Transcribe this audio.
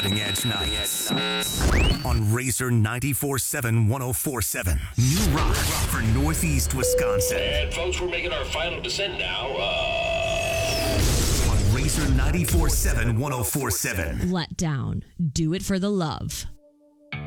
Cutting Edge Nights on Razor 94.7 104.7. New rock for Northeast Wisconsin. And folks, we're making our final descent now. On Razor 94.7 104.7. Let down. Do it for the love.